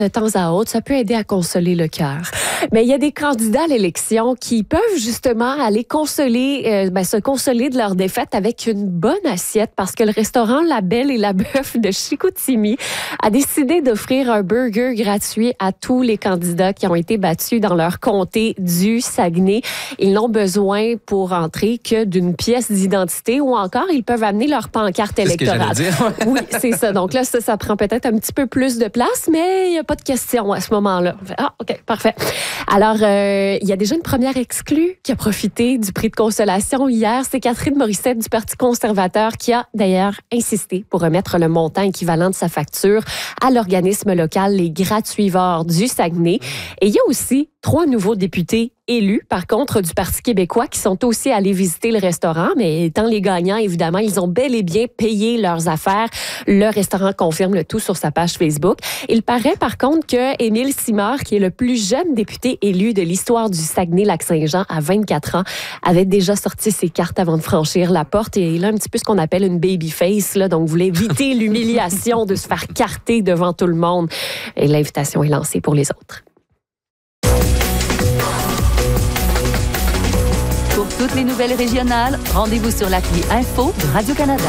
de temps à autre, ça peut aider à consoler le cœur. Mais il y a des candidats à l'élection qui peuvent justement aller se consoler de leur défaite avec une bonne assiette parce que le restaurant La Belle et la Bœuf de Chicoutimi a décidé d'offrir un burger gratuit à tous les candidats qui ont été battus dans leur comté du Saguenay. Ils n'ont besoin pour entrer que d'une pièce d'identité ou encore ils peuvent amener leur pancarte électorale. C'est ce que j'allais dire. Oui, c'est ça. Donc là, ça prend peut-être un petit peu plus de place, mais il n'y a pas de question à ce moment-là. Ah, OK, parfait. Alors, il y a déjà une première exclue qui a profité du prix de consolation hier. C'est Catherine Morissette du Parti conservateur qui a d'ailleurs insisté pour remettre le montant équivalent de sa facture à l'organisme local Les Gratuivores du Saguenay. Et il y a aussi 3 nouveaux députés élus, par contre, du Parti québécois qui sont aussi allés visiter le restaurant, mais étant les gagnants, évidemment, ils ont bel et bien payé leurs affaires. Le restaurant confirme le tout sur sa page Facebook. Il paraît, par contre, que Émile Simard, qui est le plus jeune député élu de l'histoire du Saguenay-Lac-Saint-Jean à 24 ans, avait déjà sorti ses cartes avant de franchir la porte et il a un petit peu ce qu'on appelle une baby face, là, donc voulait éviter l'humiliation de se faire carter devant tout le monde. Et l'invitation est lancée pour les autres. Pour toutes les nouvelles régionales, rendez-vous sur l'appli Info de Radio-Canada.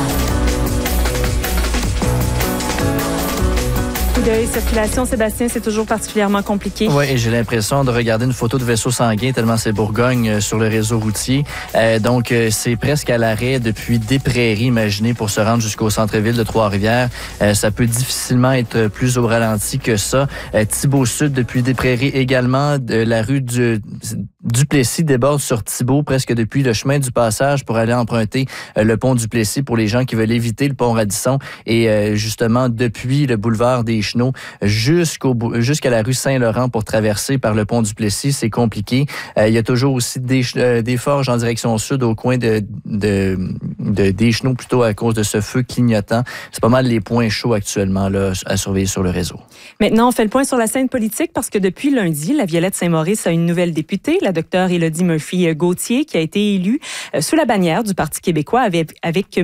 De circulation, Sébastien, c'est toujours particulièrement compliqué. Oui, et j'ai l'impression de regarder une photo de vaisseau sanguin tellement c'est Bourgogne sur le réseau routier. Donc, c'est presque à l'arrêt depuis Des-Prairies, imaginez, pour se rendre jusqu'au centre-ville de Trois-Rivières. Ça peut difficilement être plus au ralenti que ça. Thibault-Sud, depuis Des-Prairies également. La rue Duplessis déborde sur Thibault, presque depuis le chemin du passage pour aller emprunter le pont Duplessis pour les gens qui veulent éviter le pont Radisson. Et justement, depuis le boulevard des Chenaux jusqu'à la rue Saint-Laurent pour traverser par le pont Duplessis, c'est compliqué. Il y a toujours aussi des forges en direction sud au coin des Chenaux, plutôt à cause de ce feu clignotant. C'est pas mal les points chauds actuellement là, à surveiller sur le réseau. Maintenant, on fait le point sur la scène politique parce que depuis lundi, la Violette Saint-Maurice a une nouvelle députée, la docteure Élodie Murphy-Gauthier, qui a été élue sous la bannière du Parti québécois avec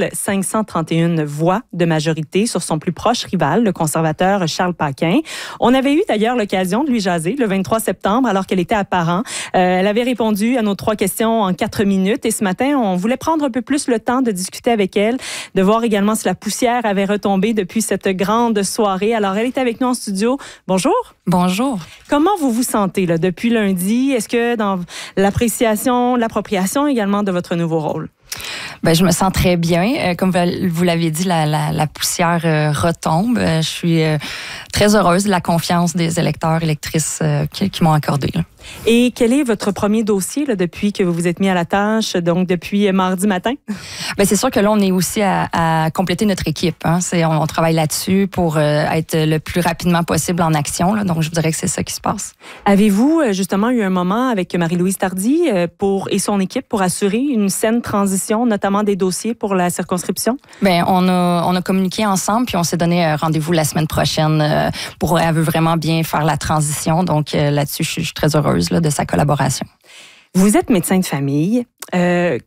1531 voix de majorité sur son plus proche rival, le conservateur Charles Paquin. On avait eu d'ailleurs l'occasion de lui jaser le 23 septembre alors qu'elle était à Parent. Elle avait répondu à nos 3 questions en 4 minutes et ce matin, on voulait prendre un peu plus le temps de discuter avec elle, de voir également si la poussière avait retombé depuis cette grande soirée. Alors, elle est avec nous en studio. Bonjour. Bonjour. Comment vous vous sentez là, depuis lundi? Est-ce que dans l'appropriation également de votre nouveau rôle? Ben, je me sens très bien. Comme vous l'avez dit, la poussière retombe. Je suis très heureuse de la confiance des électeurs, électrices qui m'ont accordé. Là. Et quel est votre premier dossier là, depuis que vous vous êtes mis à la tâche, donc depuis mardi matin? Ben, c'est sûr que là, on est aussi à compléter notre équipe. Hein. On travaille là-dessus pour être le plus rapidement possible en action. Là. Donc, je dirais que c'est ça qui se passe. Avez-vous justement eu un moment avec Marie-Louise Tardy et son équipe pour assurer une saine transition, notamment des dossiers pour la circonscription? Ben, on a communiqué ensemble puis on s'est donné rendez-vous la semaine prochaine elle veut vraiment bien faire la transition. Donc, là-dessus, je suis très heureuse là, de sa collaboration. Vous êtes médecin de famille. Quel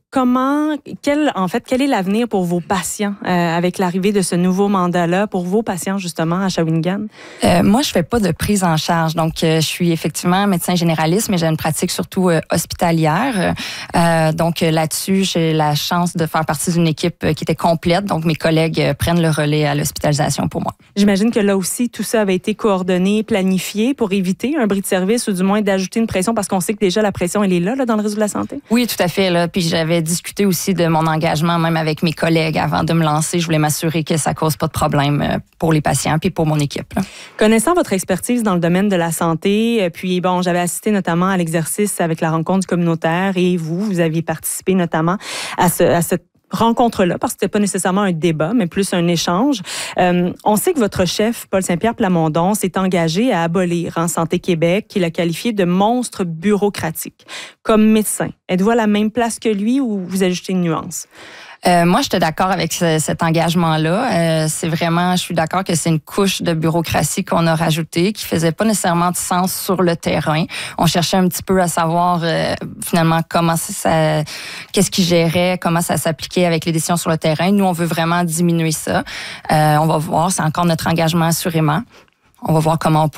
est l'avenir pour vos patients avec l'arrivée de ce nouveau mandat-là, pour vos patients justement à Shawinigan? Moi, je fais pas de prise en charge. Donc, je suis effectivement médecin généraliste, mais j'ai une pratique surtout hospitalière. Donc, là-dessus, j'ai la chance de faire partie d'une équipe qui était complète. Donc, mes collègues prennent le relais à l'hospitalisation pour moi. J'imagine que là aussi, tout ça avait été coordonné, planifié pour éviter un bris de service ou du moins d'ajouter une pression parce qu'on sait que déjà la pression, elle est là dans le réseau de la santé? Oui, tout à fait. Là. Puis j'avais discuté aussi de mon engagement, même avec mes collègues avant de me lancer. Je voulais m'assurer que ça cause pas de problème pour les patients puis pour mon équipe. Là. Connaissant votre expertise dans le domaine de la santé, puis j'avais assisté notamment à l'exercice avec la rencontre du communautaire et vous aviez participé notamment à cette rencontre-là, parce que c'était pas nécessairement un débat, mais plus un échange. On sait que votre chef, Paul Saint-Pierre Plamondon, s'est engagé à abolir Santé Québec, qu'il a qualifié de monstre bureaucratique. Comme médecin, êtes-vous à la même place que lui ou vous ajoutez une nuance? Moi, j'étais d'accord avec cet engagement-là. Je suis d'accord que c'est une couche de bureaucratie qu'on a rajoutée qui faisait pas nécessairement de sens sur le terrain. On cherchait un petit peu à savoir finalement qu'est-ce qui gérait, comment ça s'appliquait avec les décisions sur le terrain. Nous, on veut vraiment diminuer ça. On va voir, c'est encore notre engagement assurément. On va voir comment on peut